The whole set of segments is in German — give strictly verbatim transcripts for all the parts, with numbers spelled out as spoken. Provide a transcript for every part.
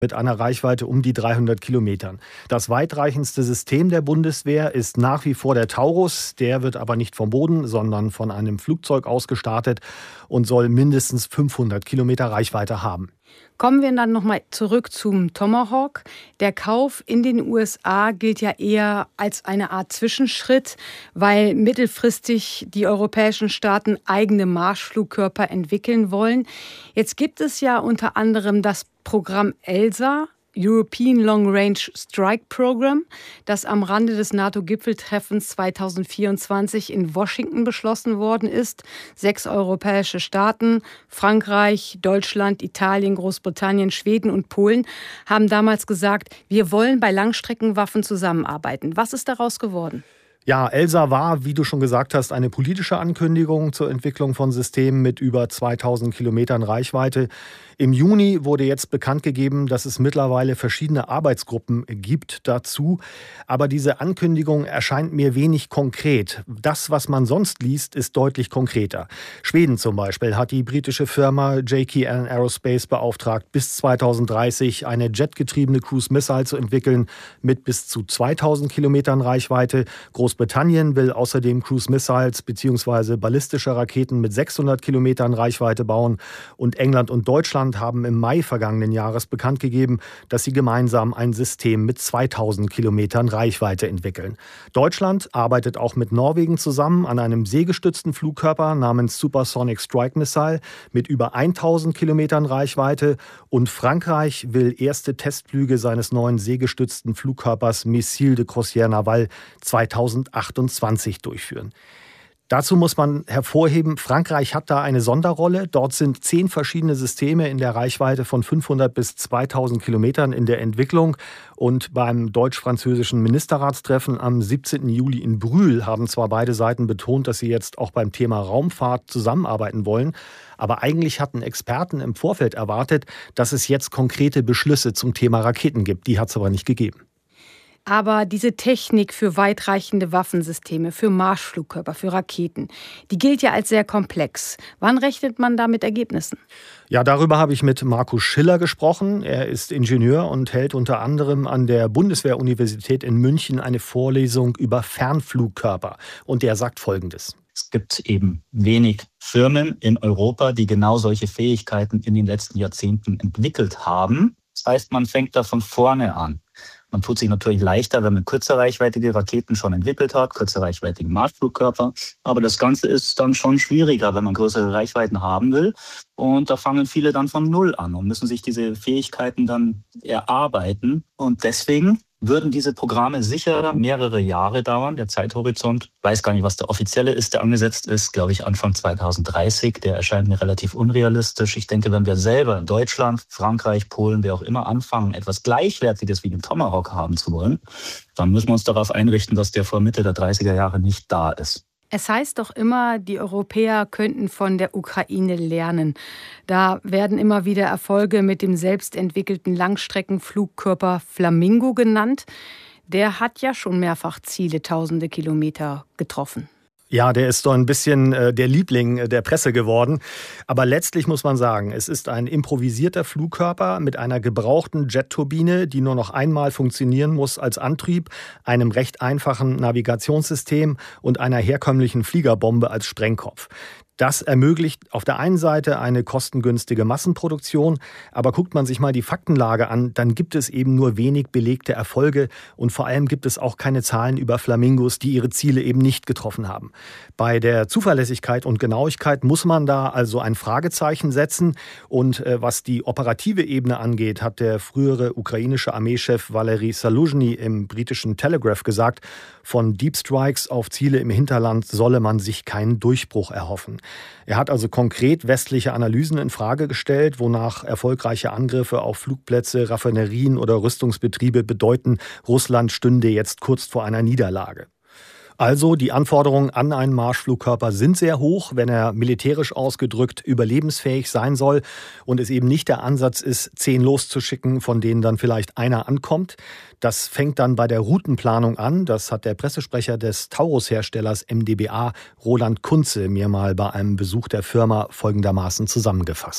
mit einer Reichweite um die dreihundert Kilometern. Das weitreichendste System der Bundeswehr ist nach wie vor der Taurus. Der wird aber nicht vom Boden, sondern von einem Flugzeug aus gestartet und soll mindestens fünfhundert Kilometer Reichweite haben. Kommen wir dann nochmal zurück zum Tomahawk. Der Kauf in den U S A gilt ja eher als eine Art Zwischenschritt, weil mittelfristig die europäischen Staaten eigene Marschflugkörper entwickeln wollen. Jetzt gibt es ja unter anderem das Programm ELSA, European Long Range Strike Program, das am Rande des NATO-Gipfeltreffens zweitausendvierundzwanzig in Washington beschlossen worden ist. Sechs europäische Staaten, Frankreich, Deutschland, Italien, Großbritannien, Schweden und Polen, haben damals gesagt, wir wollen bei Langstreckenwaffen zusammenarbeiten. Was ist daraus geworden? Ja, ELSA war, wie du schon gesagt hast, eine politische Ankündigung zur Entwicklung von Systemen mit über zweitausend Kilometern Reichweite. Im Juni wurde jetzt bekannt gegeben, dass es mittlerweile verschiedene Arbeitsgruppen gibt dazu. Aber diese Ankündigung erscheint mir wenig konkret. Das, was man sonst liest, ist deutlich konkreter. Schweden zum Beispiel hat die britische Firma J K N Aerospace beauftragt, bis zweitausenddreißig eine jetgetriebene Cruise Missile zu entwickeln mit bis zu zweitausend Kilometern Reichweite. Großbritannien will außerdem Cruise Missiles bzw. ballistische Raketen mit sechshundert Kilometern Reichweite bauen. Und England und Deutschland haben im Mai vergangenen Jahres bekannt gegeben, dass sie gemeinsam ein System mit zweitausend Kilometern Reichweite entwickeln. Deutschland arbeitet auch mit Norwegen zusammen an einem seegestützten Flugkörper namens Supersonic Strike Missile mit über tausend Kilometern Reichweite. Und Frankreich will erste Testflüge seines neuen seegestützten Flugkörpers Missile de Croisière Navale zweitausendachtundzwanzig durchführen. Dazu muss man hervorheben, Frankreich hat da eine Sonderrolle. Dort sind zehn verschiedene Systeme in der Reichweite von fünfhundert bis zweitausend Kilometern in der Entwicklung. Und beim deutsch-französischen Ministerratstreffen am siebzehnten Juli in Brühl haben zwar beide Seiten betont, dass sie jetzt auch beim Thema Raumfahrt zusammenarbeiten wollen. Aber eigentlich hatten Experten im Vorfeld erwartet, dass es jetzt konkrete Beschlüsse zum Thema Raketen gibt. Die hat es aber nicht gegeben. Aber diese Technik für weitreichende Waffensysteme, für Marschflugkörper, für Raketen, die gilt ja als sehr komplex. Wann rechnet man da mit Ergebnissen? Ja, darüber habe ich mit Markus Schiller gesprochen. Er ist Ingenieur und hält unter anderem an der Bundeswehr-Universität in München eine Vorlesung über Fernflugkörper. Und der sagt Folgendes. Es gibt eben wenig Firmen in Europa, die genau solche Fähigkeiten in den letzten Jahrzehnten entwickelt haben. Das heißt, man fängt da von vorne an. Man tut sich natürlich leichter, wenn man kurzreichweitige Raketen schon entwickelt hat, kurzreichweitige Marschflugkörper. Aber das Ganze ist dann schon schwieriger, wenn man größere Reichweiten haben will. Und da fangen viele dann von Null an und müssen sich diese Fähigkeiten dann erarbeiten. Und deswegen würden diese Programme sicher mehrere Jahre dauern. Der Zeithorizont, ich weiß gar nicht, was der offizielle ist, der angesetzt ist, glaube ich Anfang zweitausenddreißig. Der erscheint mir relativ unrealistisch. Ich denke, wenn wir selber in Deutschland, Frankreich, Polen, wer auch immer anfangen, etwas Gleichwertiges wie den Tomahawk haben zu wollen, dann müssen wir uns darauf einrichten, dass der vor Mitte der dreißiger Jahre nicht da ist. Es heißt doch immer, die Europäer könnten von der Ukraine lernen. Da werden immer wieder Erfolge mit dem selbstentwickelten Langstreckenflugkörper Flamingo genannt. Der hat ja schon mehrfach Ziele tausende Kilometer getroffen. Ja, der ist so ein bisschen äh, der Liebling der Presse geworden. Aber letztlich muss man sagen, es ist ein improvisierter Flugkörper mit einer gebrauchten Jetturbine, die nur noch einmal funktionieren muss als Antrieb, einem recht einfachen Navigationssystem und einer herkömmlichen Fliegerbombe als Sprengkopf. Das ermöglicht auf der einen Seite eine kostengünstige Massenproduktion, aber guckt man sich mal die Faktenlage an, dann gibt es eben nur wenig belegte Erfolge und vor allem gibt es auch keine Zahlen über Flamingos, die ihre Ziele eben nicht getroffen haben. Bei der Zuverlässigkeit und Genauigkeit muss man da also ein Fragezeichen setzen und äh, was die operative Ebene angeht, hat der frühere ukrainische Armeechef Valery Saluzhny im britischen Telegraph gesagt, von Deep Strikes auf Ziele im Hinterland solle man sich keinen Durchbruch erhoffen. Er hat also konkret westliche Analysen in Frage gestellt, wonach erfolgreiche Angriffe auf Flugplätze, Raffinerien oder Rüstungsbetriebe bedeuten, Russland stünde jetzt kurz vor einer Niederlage. Also die Anforderungen an einen Marschflugkörper sind sehr hoch, wenn er militärisch ausgedrückt überlebensfähig sein soll und es eben nicht der Ansatz ist, zehn loszuschicken, von denen dann vielleicht einer ankommt. Das fängt dann bei der Routenplanung an. Das hat der Pressesprecher des Taurus-Herstellers M D B A, Roland Kunze, mir mal bei einem Besuch der Firma folgendermaßen zusammengefasst.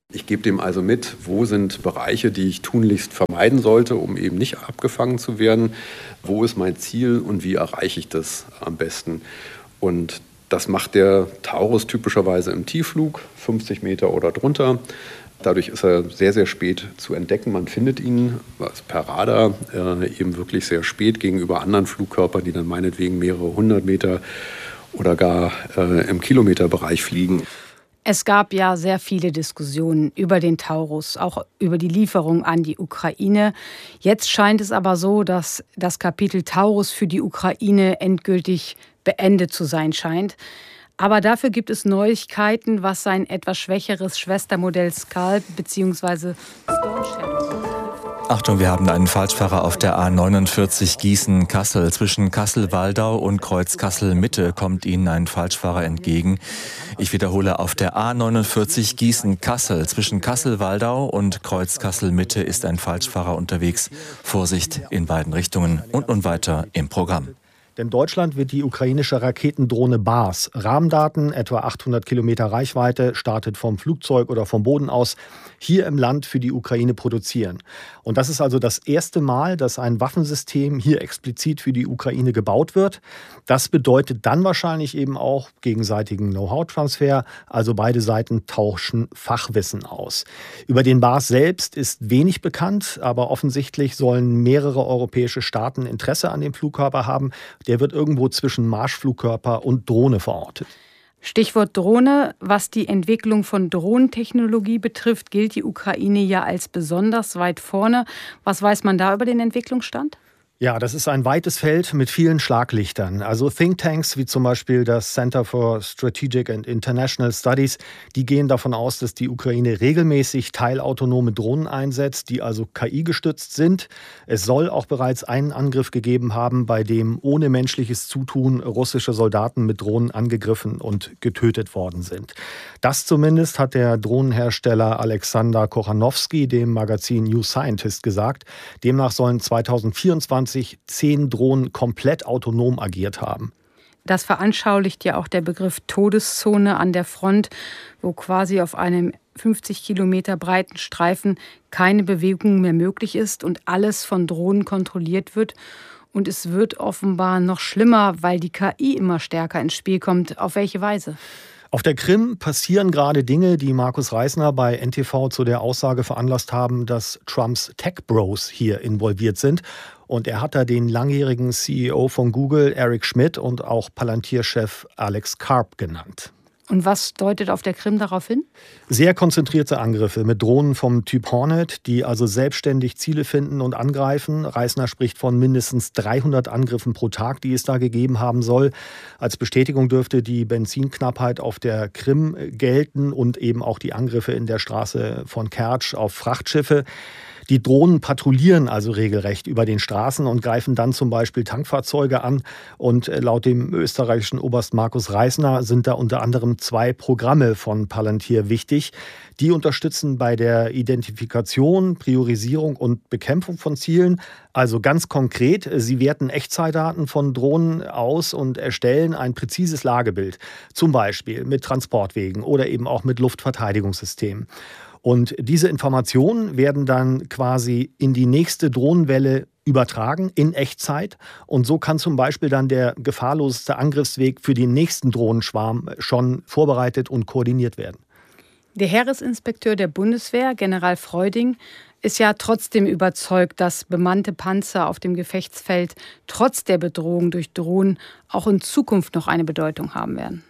Ich gebe dem also mit, wo sind Bereiche, die ich tunlichst vermeiden sollte, um eben nicht abgefangen zu werden. Wo ist mein Ziel und wie erreiche ich das am besten? Und das macht der Taurus typischerweise im Tiefflug, fünfzig Meter oder drunter. Dadurch ist er sehr, sehr spät zu entdecken. Man findet ihn per Radar äh, eben wirklich sehr spät gegenüber anderen Flugkörpern, die dann meinetwegen mehrere hundert Meter oder gar äh, im Kilometerbereich fliegen. Es gab ja sehr viele Diskussionen über den Taurus, auch über die Lieferung an die Ukraine. Jetzt scheint es aber so, dass das Kapitel Taurus für die Ukraine endgültig beendet zu sein scheint. Aber dafür gibt es Neuigkeiten, was sein etwas schwächeres Schwestermodell Scalp bzw. Storm Shadow betrifft. Achtung, wir haben einen Falschfahrer auf der A neunundvierzig Gießen-Kassel. Zwischen Kassel-Waldau und Kreuz Kassel-Mitte kommt Ihnen ein Falschfahrer entgegen. Ich wiederhole, auf der A neunundvierzig Gießen-Kassel. Zwischen Kassel-Waldau und Kreuz Kassel-Mitte ist ein Falschfahrer unterwegs. Vorsicht in beiden Richtungen und nun weiter im Programm. Denn Deutschland wird die ukrainische Raketendrohne Bars, Rahmendaten, etwa achthundert Kilometer Reichweite, startet vom Flugzeug oder vom Boden aus, hier im Land für die Ukraine produzieren. Und das ist also das erste Mal, dass ein Waffensystem hier explizit für die Ukraine gebaut wird. Das bedeutet dann wahrscheinlich eben auch gegenseitigen Know-how-Transfer, also beide Seiten tauschen Fachwissen aus. Über den Bars selbst ist wenig bekannt, aber offensichtlich sollen mehrere europäische Staaten Interesse an dem Flugkörper haben. Der wird irgendwo zwischen Marschflugkörper und Drohne verortet. Stichwort Drohne. Was die Entwicklung von Drohnentechnologie betrifft, gilt die Ukraine ja als besonders weit vorne. Was weiß man da über den Entwicklungsstand? Ja, das ist ein weites Feld mit vielen Schlaglichtern. Also Thinktanks wie zum Beispiel das Center for Strategic and International Studies, die gehen davon aus, dass die Ukraine regelmäßig teilautonome Drohnen einsetzt, die also K I-gestützt sind. Es soll auch bereits einen Angriff gegeben haben, bei dem ohne menschliches Zutun russische Soldaten mit Drohnen angegriffen und getötet worden sind. Das zumindest hat der Drohnenhersteller Alexander Kochanowski dem Magazin New Scientist gesagt. Demnach sollen zweitausendvierundzwanzig zehn Drohnen komplett autonom agiert haben. Das veranschaulicht ja auch der Begriff Todeszone an der Front, wo quasi auf einem fünfzig Kilometer breiten Streifen keine Bewegung mehr möglich ist und alles von Drohnen kontrolliert wird. Und es wird offenbar noch schlimmer, weil die K I immer stärker ins Spiel kommt. Auf welche Weise? Auf der Krim passieren gerade Dinge, die Markus Reisner bei N T V zu der Aussage veranlasst haben, dass Trumps Tech-Bros hier involviert sind. Und er hat da den langjährigen C E O von Google, Eric Schmidt, und auch Palantir-Chef Alex Karp genannt. Und was deutet auf der Krim darauf hin? Sehr konzentrierte Angriffe mit Drohnen vom Typ Hornet, die also selbstständig Ziele finden und angreifen. Reisner spricht von mindestens dreihundert Angriffen pro Tag, die es da gegeben haben soll. Als Bestätigung dürfte die Benzinknappheit auf der Krim gelten und eben auch die Angriffe in der Straße von Kertsch auf Frachtschiffe. Die Drohnen patrouillieren also regelrecht über den Straßen und greifen dann zum Beispiel Tankfahrzeuge an. Und laut dem österreichischen Oberst Markus Reisner sind da unter anderem zwei Programme von Palantir wichtig. Die unterstützen bei der Identifikation, Priorisierung und Bekämpfung von Zielen. Also ganz konkret, sie werten Echtzeitdaten von Drohnen aus und erstellen ein präzises Lagebild. Zum Beispiel mit Transportwegen oder eben auch mit Luftverteidigungssystemen. Und diese Informationen werden dann quasi in die nächste Drohnenwelle übertragen in Echtzeit. Und so kann zum Beispiel dann der gefahrloseste Angriffsweg für den nächsten Drohnenschwarm schon vorbereitet und koordiniert werden. Der Heeresinspekteur der Bundeswehr, General Freuding, ist ja trotzdem überzeugt, dass bemannte Panzer auf dem Gefechtsfeld trotz der Bedrohung durch Drohnen auch in Zukunft noch eine Bedeutung haben werden.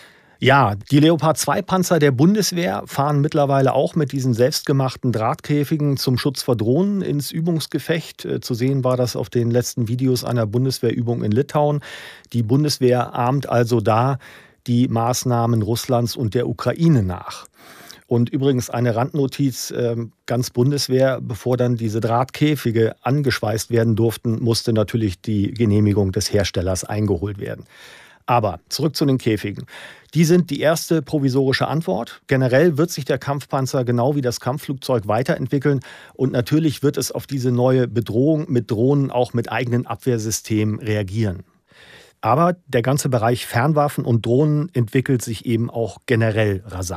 Ja, die Leopard zwei Panzer der Bundeswehr fahren mittlerweile auch mit diesen selbstgemachten Drahtkäfigen zum Schutz vor Drohnen ins Übungsgefecht. Zu sehen war das auf den letzten Videos einer Bundeswehrübung in Litauen. Die Bundeswehr ahmt also da die Maßnahmen Russlands und der Ukraine nach. Und übrigens eine Randnotiz, ganz Bundeswehr, bevor dann diese Drahtkäfige angeschweißt werden durften, musste natürlich die Genehmigung des Herstellers eingeholt werden. Aber zurück zu den Käfigen. Die sind die erste provisorische Antwort. Generell wird sich der Kampfpanzer genau wie das Kampfflugzeug weiterentwickeln. Und natürlich wird es auf diese neue Bedrohung mit Drohnen auch mit eigenen Abwehrsystemen reagieren. Aber der ganze Bereich Fernwaffen und Drohnen entwickelt sich eben auch generell rasant.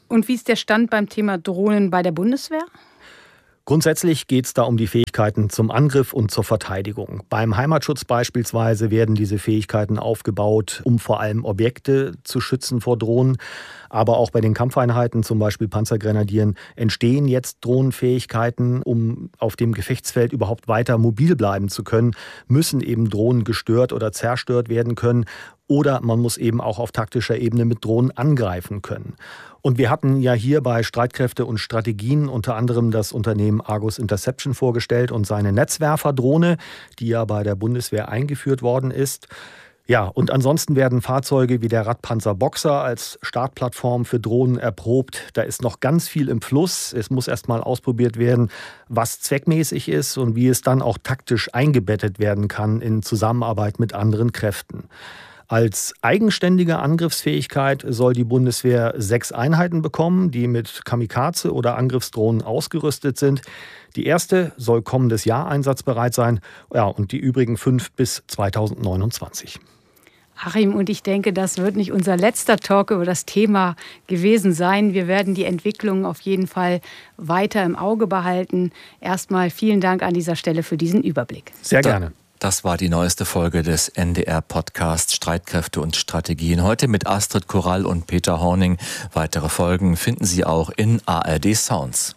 Und wie ist der Stand beim Thema Drohnen bei der Bundeswehr? Grundsätzlich geht es da um die Fähigkeiten zum Angriff und zur Verteidigung. Beim Heimatschutz beispielsweise werden diese Fähigkeiten aufgebaut, um vor allem Objekte zu schützen vor Drohnen. Aber auch bei den Kampfeinheiten, zum Beispiel Panzergrenadieren, entstehen jetzt Drohnenfähigkeiten. Um auf dem Gefechtsfeld überhaupt weiter mobil bleiben zu können, müssen eben Drohnen gestört oder zerstört werden können. Oder man muss eben auch auf taktischer Ebene mit Drohnen angreifen können. Und wir hatten ja hier bei Streitkräfte und Strategien unter anderem das Unternehmen Argus Interception vorgestellt und seine Netzwerferdrohne, die ja bei der Bundeswehr eingeführt worden ist. Ja, und ansonsten werden Fahrzeuge wie der Radpanzer Boxer als Startplattform für Drohnen erprobt. Da ist noch ganz viel im Fluss. Es muss erst mal ausprobiert werden, was zweckmäßig ist und wie es dann auch taktisch eingebettet werden kann in Zusammenarbeit mit anderen Kräften. Als eigenständige Angriffsfähigkeit soll die Bundeswehr sechs Einheiten bekommen, die mit Kamikaze- oder Angriffsdrohnen ausgerüstet sind. Die erste soll kommendes Jahr einsatzbereit sein, ja, und die übrigen fünf bis zweitausendneunundzwanzig. Achim, und ich denke, das wird nicht unser letzter Talk über das Thema gewesen sein. Wir werden die Entwicklung auf jeden Fall weiter im Auge behalten. Erstmal vielen Dank an dieser Stelle für diesen Überblick. Sehr gerne. Das war die neueste Folge des N D R-Podcasts Streitkräfte und Strategien. Heute mit Astrid Korall und Peter Horning. Weitere Folgen finden Sie auch in A R D Sounds.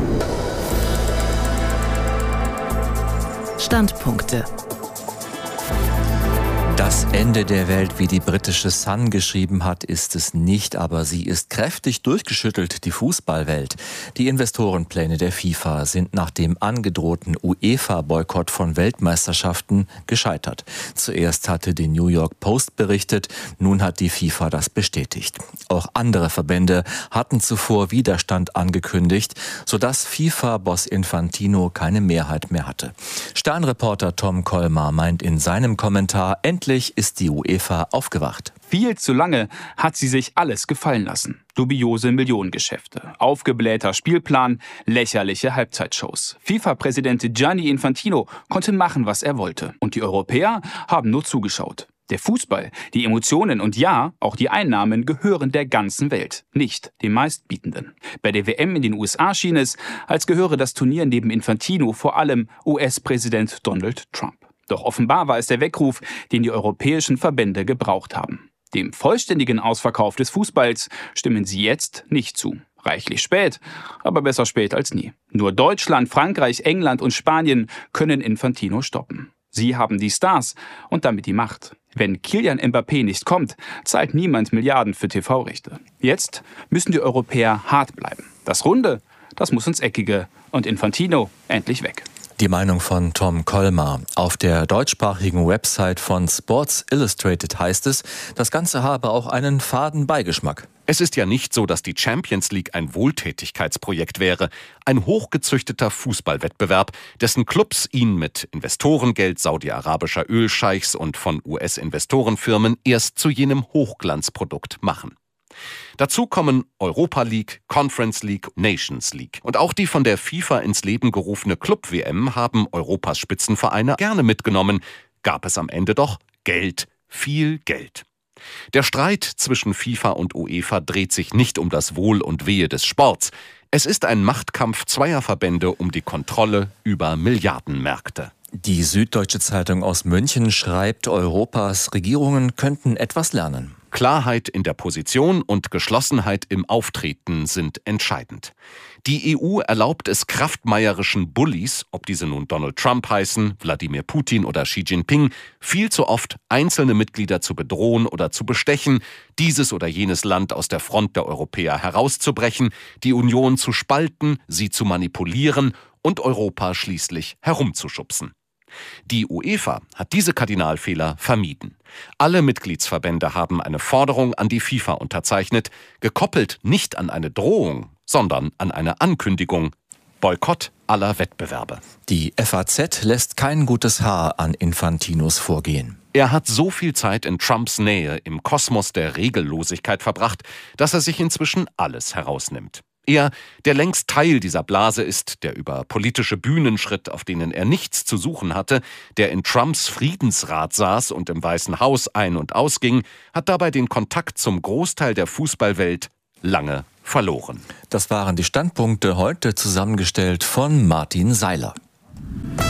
Standpunkte. Das Ende der Welt, wie die britische Sun geschrieben hat, ist es nicht, aber sie ist kräftig durchgeschüttelt, die Fußballwelt. Die Investorenpläne der FIFA sind nach dem angedrohten UEFA-Boykott von Weltmeisterschaften gescheitert. Zuerst hatte die New York Post berichtet, nun hat die FIFA das bestätigt. Auch andere Verbände hatten zuvor Widerstand angekündigt, sodass FIFA-Boss Infantino keine Mehrheit mehr hatte. Stern-Reporter Tom Kolmar meint in seinem Kommentar, endlich ist die UEFA aufgewacht. Viel zu lange hat sie sich alles gefallen lassen. Dubiose Millionengeschäfte, aufgeblähter Spielplan, lächerliche Halbzeitshows. FIFA-Präsident Gianni Infantino konnte machen, was er wollte. Und die Europäer haben nur zugeschaut. Der Fußball, die Emotionen und ja, auch die Einnahmen gehören der ganzen Welt, nicht dem Meistbietenden. Bei der W M in den U S A schien es, als gehöre das Turnier neben Infantino vor allem U S-Präsident Donald Trump. Doch offenbar war es der Weckruf, den die europäischen Verbände gebraucht haben. Dem vollständigen Ausverkauf des Fußballs stimmen sie jetzt nicht zu. Reichlich spät, aber besser spät als nie. Nur Deutschland, Frankreich, England und Spanien können Infantino stoppen. Sie haben die Stars und damit die Macht. Wenn Kylian Mbappé nicht kommt, zahlt niemand Milliarden für T V-Rechte. Jetzt müssen die Europäer hart bleiben. Das Runde, das muss ins Eckige und Infantino endlich weg. Die Meinung von Tom Kolmar. Auf der deutschsprachigen Website von Sports Illustrated heißt es, das Ganze habe auch einen faden Beigeschmack. Es ist ja nicht so, dass die Champions League ein Wohltätigkeitsprojekt wäre. Ein hochgezüchteter Fußballwettbewerb, dessen Clubs ihn mit Investorengeld saudi-arabischer Ölscheichs und von U S-Investorenfirmen erst zu jenem Hochglanzprodukt machen. Dazu kommen Europa League, Conference League, Nations League. Und auch die von der FIFA ins Leben gerufene Club-W M haben Europas Spitzenvereine gerne mitgenommen. Gab es am Ende doch Geld, viel Geld. Der Streit zwischen FIFA und UEFA dreht sich nicht um das Wohl und Wehe des Sports. Es ist ein Machtkampf zweier Verbände um die Kontrolle über Milliardenmärkte. Die Süddeutsche Zeitung aus München schreibt, Europas Regierungen könnten etwas lernen. Klarheit in der Position und Geschlossenheit im Auftreten sind entscheidend. Die E U erlaubt es kraftmeierischen Bullies, ob diese nun Donald Trump heißen, Wladimir Putin oder Xi Jinping, viel zu oft einzelne Mitglieder zu bedrohen oder zu bestechen, dieses oder jenes Land aus der Front der Europäer herauszubrechen, die Union zu spalten, sie zu manipulieren und Europa schließlich herumzuschubsen. Die UEFA hat diese Kardinalfehler vermieden. Alle Mitgliedsverbände haben eine Forderung an die FIFA unterzeichnet, gekoppelt nicht an eine Drohung, sondern an eine Ankündigung: Boykott aller Wettbewerbe. Die F A Z lässt kein gutes Haar an Infantinos Vorgehen. Er hat so viel Zeit in Trumps Nähe im Kosmos der Regellosigkeit verbracht, dass er sich inzwischen alles herausnimmt. Er, der längst Teil dieser Blase ist, der über politische Bühnen schritt, auf denen er nichts zu suchen hatte, der in Trumps Friedensrat saß und im Weißen Haus ein- und ausging, hat dabei den Kontakt zum Großteil der Fußballwelt lange verloren. Das waren die Standpunkte heute zusammengestellt von Martin Seiler.